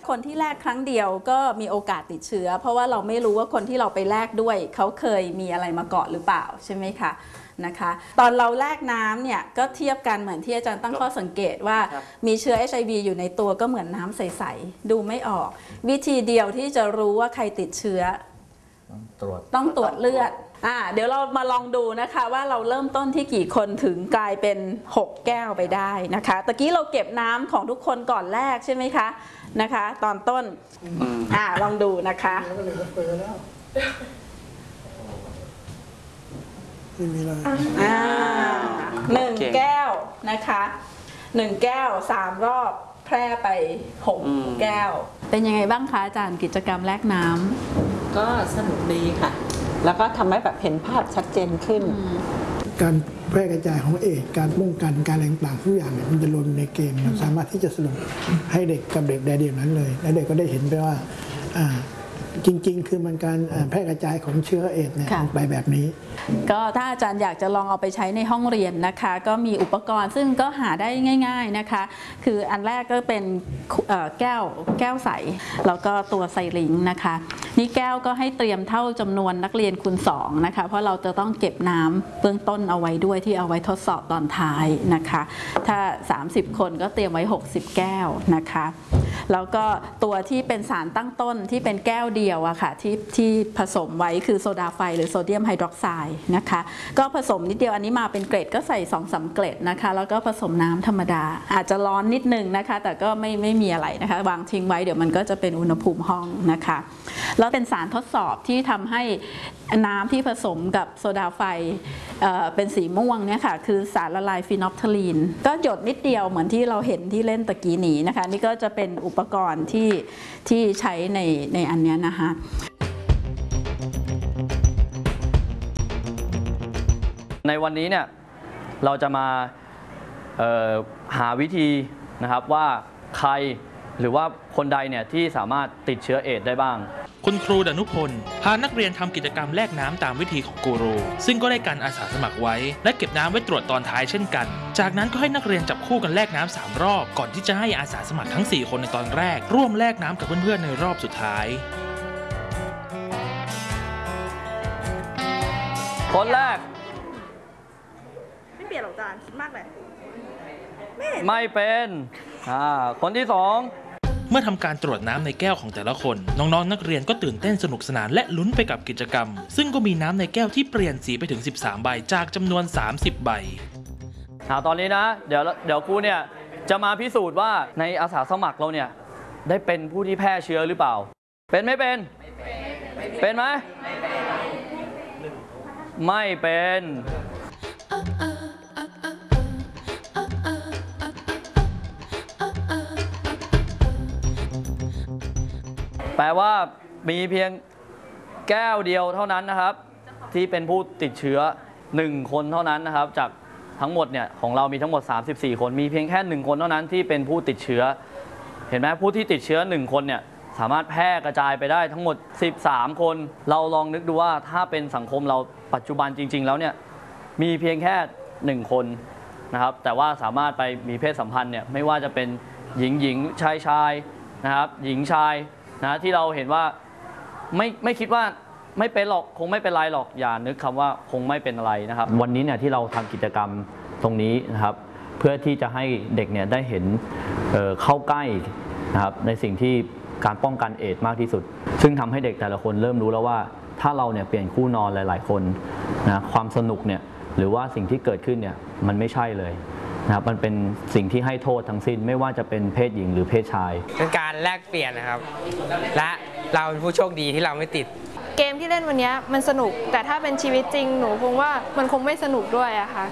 คนที่แลกครั้งเดียวก็มีโอกาสติดเชื้อเพราะว่าเราไม่รู้ว่าคนที่เราไปแลกด้วยเขาเคยมีอะไรมาเกาะหรือเปล่าใช่ไหมคะนะคะตอนเราแลกน้ำเนี่ยก็เทียบกันเหมือนที่อาจารย์ตั้งข้อสังเกตว่ามีเชื้อ HIV อยู่ในตัวก็เหมือนน้ำใสๆดูไม่ออกวิธีเดียวที่จะรู้ว่าใครติดเชื้อต้องตรวจเลือดเดี๋ยวเรามาลองดูนะคะว่าเราเริ่มต้นที่กี่คนถึงกลายเป็น6แก้วไปได้นะคะตะกี้เราเก็บน้ำของทุกคนก่อนแรกใช่ไหมคะนะคะตอนต้นลองดูนะคะไม่มีอะไร 1 แก้วนะคะ1 แก้ว3 รอบแพร่ไป6 แก้วเป็นยังไงบ้างคะอาจารย์กิจกรรมแลกน้ำก็สนุกดีค่ะแล้วก็ทำให้แบบเห็นภาพชัดเจนขึ้นการแพร่กระจายของเอดการป้องกันการอะไรต่างๆทุกอย่างเนี่ยมันจะรวมในเกมมันสามารถที่จะสรุปให้เด็กกับเด็กได้เดียวนั้นเลยและเด็กก็ได้เห็นไปว่าจริงๆคือมันการแพร่กระจายของเชื้อเอดส์เนี่ยไปแบบนี้ก็ถ้าอาจารย์อยากจะลองเอาไปใช้ในห้องเรียนนะคะก็มีอุปกรณ์ซึ่งก็หาได้ง่ายๆนะคะคืออันแรกก็เป็นแก้วใสแล้วก็ตัวไซลิงนะคะนี่แก้วก็ให้เตรียมเท่าจำนวนนักเรียนคูณ2นะคะเพราะเราจะต้องเก็บน้ำเบื้องต้นเอาไว้ด้วยที่เอาไว้ทดสอบตอนท้ายนะคะถ้า30 คนก็เตรียมไว้60 แก้วนะคะแล้วก็ตัวที่เป็นสารตั้งต้นที่เป็นแก้วเดียวอะค่ะที่ผสมไว้คือโซดาไฟหรือโซเดียมไฮดรอกไซด์นะคะก็ผสมนิดเดียวอันนี้มาเป็นเกรดก็ใส่ 2-3 เกรดนะคะแล้วก็ผสมน้ำธรรมดาอาจจะร้อนนิดนึงนะคะแต่ก็ไม่มีอะไรนะคะวางทิ้งไว้เดี๋ยวมันก็จะเป็นอุณหภูมิห้องนะคะแล้วเป็นสารทดสอบที่ทำให้น้ำที่ผสมกับโซดาไฟเป็นสีม่วงเนี่ยค่ะคือสารละลายฟีนอลฟทาลีนก็หยดนิดเดียวเหมือนที่เราเห็นที่เล่นตะกี้นี้นะคะนี่ก็จะเป็นอุปกรณ์ที่ใช้ในอันนี้นะคะในวันนี้เนี่ยเราจะมาหาวิธีนะครับว่าใครหรือว่าคนใดเนี่ยที่สามารถติดเชื้อเอดส์ได้บ้างคุณครูดนุพลพานักเรียนทำกิจกรรมแลกน้ำตามวิธีของกูรูซึ่งก็ได้การอาสาสมัครไว้และเก็บน้ำไว้ตรวจตอนท้ายเช่นกันจากนั้นก็ให้นักเรียนจับคู่กันแลกน้ำ3 รอบก่อนที่จะให้อาสาสมัครทั้ง4 คนในตอนแรกร่วมแลกน้ำกับเพื่อนๆในรอบสุดท้ายคนแรกไม่เปลี่ยนหรอกจานคิดมากเลยไม่เป็นคนที่2 เมื่อทำการตรวจน้ำในแก้วของแต่ละคนน้องๆ นักเรียนก็ตื่นเต้นสนุกสนานและลุ้นไปกับกิจกรรมซึ่งก็มีน้ำในแก้วที่เปลี่ยนสีไปถึง13 ใบจากจำนวน30 ใบตอนนี้นะเดี๋ยวครูเนี่ยจะมาพิสูจน์ว่าในอาสาสมัครเราเนี่ยได้เป็นผู้ที่แพร่เชื้อหรือเปล่าเป็นไม่เป็นเป็นไหมไม่เป็นแปลว่ามีเพียงแก้วเดียวเท่านั้นนะครับที่เป็นผู้ติดเชื้อ1 คนเท่านั้นนะครับจากทั้งหมดเนี่ยของเรามีทั้งหมด34 คนมีเพียงแค่1 คนเท่านั้นที่เป็นผู้ติดเชื้อเห็นไหมผู้ที่ติดเชื้อ1 คนเนี่ยสามารถแพร่กระจายไปได้ทั้งหมด13 คนเราลองนึกดูว่าถ้าเป็นสังคมเราปัจจุบันจริงๆแล้วเนี่ยมีเพียงแค่1 คนนะครับแต่ว่าสามารถไปมีเพศสัมพันธ์เนี่ยไม่ว่าจะเป็นหญิงชายนะครับหญิงชายนะที่เราเห็นว่าไม่คิดว่าไม่เป็นหรอกคงไม่เป็นไรหรอกอย่านึกคำว่าคงไม่เป็นอะไรนะครับวันนี้เนี่ยที่เราทำกิจกรรมตรงนี้นะครับเพื่อที่จะให้เด็กเนี่ยได้เห็นเข้าใกล้นะครับในสิ่งที่การป้องกันเอดส์มากที่สุดซึ่งทำให้เด็กแต่ละคนเริ่มรู้แล้วว่าถ้าเราเนี่ยเปลี่ยนคู่นอนหลายๆคนนะความสนุกเนี่ยหรือว่าสิ่งที่เกิดขึ้นเนี่ยมันไม่ใช่เลยนะครับมันเป็นสิ่งที่ให้โทษทั้งสิ้นไม่ว่าจะเป็นเพศหญิงหรือเพศชายเป็นการแลกเปลี่ยนนะครับและเราเป็นผู้โชคดีที่เราไม่ติดเกมที่เล่นวันนี้มันสนุกแต่ถ้าเป็นชีวิตจริงหนูคงว่ามันคงไม่สนุกด้วยอะค่ะ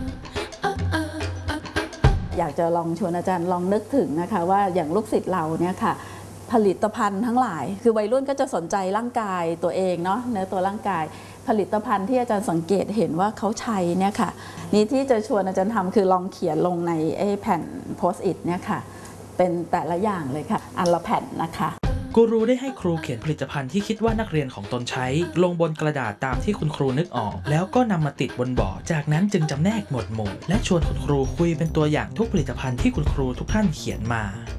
อยากจะลองชวนอาจารย์ลองนึกถึงนะคะว่าอย่างลูกศิษย์เราเนี่ยค่ะผลิตภัณฑ์ทั้งหลายคือวัยรุ่นก็จะสนใจร่างกายตัวเองเนาะเนื้อตัวร่างกายผลิตภัณฑ์ที่อาจารย์สังเกตเห็นว่าเขาใช้เนี่ยค่ะนี่ที่จะชวนอาจารย์ทำคือลองเขียนลงในแผ่นโพสต์อิทเนี่ยค่ะเป็นแต่ละอย่างเลยค่ะอันละแผ่นนะคะกูรูได้ให้ครูเขียนผลิตภัณฑ์ที่คิดว่านักเรียนของตนใช้ลงบนกระดาษตามที่คุณครูนึกออกแล้วก็นำมาติดบนบอร์ดจากนั้นจึงจำแนกหมวดหมู่และชวนคุณครูคุยเป็นตัวอย่างทุกผลิตภัณฑ์ที่คุณครูทุกท่านเขียนมา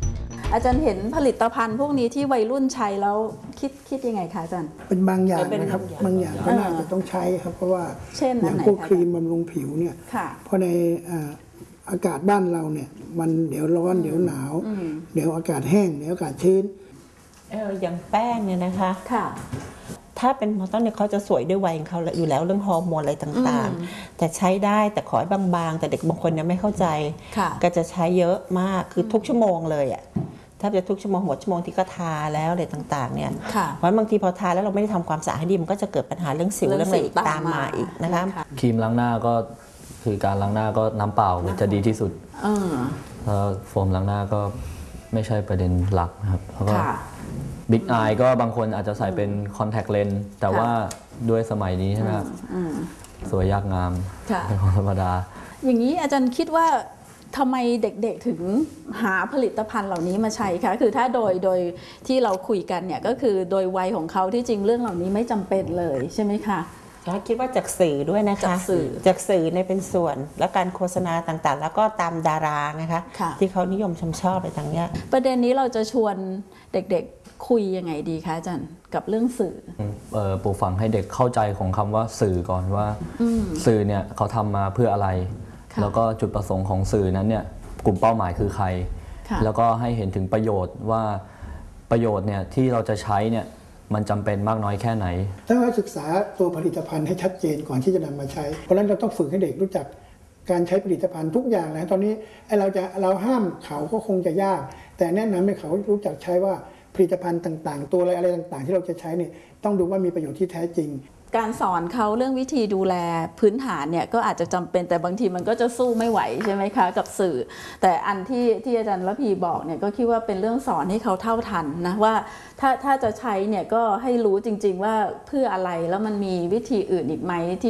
อาจารย์เห็นผลิตภัณฑ์พวกนี้ที่วัยรุ่นใช้แล้วคิดยังไงคะอาจารย์เป็นบางอย่างเป็นนะครับบาบาง งออย่าง ย่างก็น่าจะต้องใช้ครับเพราะว่าเช่นอย่างอันไหนพวกคะครีมบำรุงผิวเนี่ยค่ะเพราะในอากาศบ้านเราเนี่ยมันเดี๋ยวร้อนเดี๋ยวหนาว เดี๋ยวอากาศแห้งเดี๋ยวอากาศชื้นอย่างแป้งเนี่ยนะคะค่ะถ้าเป็นมอต้นเนี่ยเขาจะสวยด้วยวัยของเขาอยู่แล้วเรื่องฮอร์โมนอะไรต่างๆ แต่ใช้ได้แต่ขอให้บางๆ แต่เด็กบางคนเนี่ยไม่เข้าใจค่ะก็จะใช้เยอะมากคือทุกชั่วโมงเลยอ่ะถ้าจะทุกชั่วโมงหัวชั่วโมงที่ก็ทาแล้วอะไรต่างๆเนี่ยค่ะเพราะบางทีพอทาแล้วเราไม่ได้ทำความสะอาดให้ดีมันก็จะเกิดปัญหาเรื่องสิวเรื่เรื่ออง งสิอะไรวอีกตามมาอีกนะคะครีมล้างหน้าก็คือการล้างหน้าก็น้ำเปล่าจะดีที่สุดเออแล้วโฟมล้างหน้าก็ไม่ใช่ประเด็นหลักนะครับแล้วก็ค่ะบิ๊กอายก็บางคนอาจจะใส่เป็นคอนแทคเลนส์แต่ว่าด้วยสมัยนี้ใช่ไหมครับสวยยากงามค่ะเป็นของธรรมดาอย่างนี้อาจารย์คิดว่าทำไมเด็กๆถึงหาผลิตภัณฑ์เหล่านี้มาใช้คะคือถ้าโดยที่เราคุยกันเนี่ยก็คือโดยวัยของเขาที่จริงเรื่องเหล่านี้ไม่จำเป็นเลยใช่ไหมคะก็คิดว่าจากสื่อด้วยนะคะจากสื่อจากสื่อในเป็นส่วนและการโฆษณาต่างๆ แล้วก็ตามดารานะคะค่ะที่เขานิยมชอบไปทางเนี้ยประเด็นนี้เราจะชวนเด็กๆคุยยังไงดีคะอาจารย์กับเรื่องสื่อปลูกฝังให้เด็กเข้าใจของคำว่าสื่อก่อนว่าสื่อเนี่ยเขาทำมาเพื่ออะไรค่ะแล้วก็จุดประสงค์ของสื่อนั้นเนี่ยกลุ่มเป้าหมายคือใครค่ะแล้วก็ให้เห็นถึงประโยชน์ว่าประโยชน์เนี่ยที่เราจะใช้เนี่ยมันจำเป็นมากน้อยแค่ไหนถ้าเราศึกษาตัวผลิตภัณฑ์ให้ชัดเจนก่อนที่จะนำมาใช้ เพราะฉะนั้นเราต้องฝึกให้เด็กรู้จักการใช้ผลิตภัณฑ์ทุกอย่างนะตอนนี้เราห้ามเขาก็คงจะยาก แต่แนะนำให้เขารู้จักใช้ว่าผลิตภัณฑ์ต่างๆ ตัวอะไรต่างๆ ที่เราจะใช้เนี่ยต้องดูว่ามีประโยชน์ที่แท้จริงการสอนเขาเรื่องวิธีดูแลพื้นฐานเนี่ยก็อาจจะจำเป็นแต่บางทีมันก็จะสู้ไม่ไหวใช่ไหมคะกับสื่อ แต่อันที่อาจารย์ระพีบอกเนี่ยก็คิดว่าเป็นเรื่องสอนให้เขาเท่าทันนะว่าถ้าจะใช้เนี่ยก็ให้รู้จริงๆว่าเพื่ออะไรแล้วมันมีวิธีอื่นอีกไหมที่